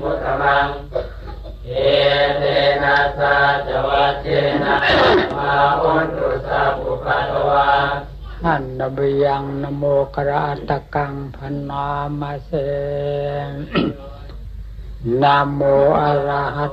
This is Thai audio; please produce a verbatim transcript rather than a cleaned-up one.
พุทธมังเอเตนะสะจวัชเชนะมาอุนตุสัพพุปะตวาอันนบยังนโมกราตกังพนามเสนะโมอะระหะ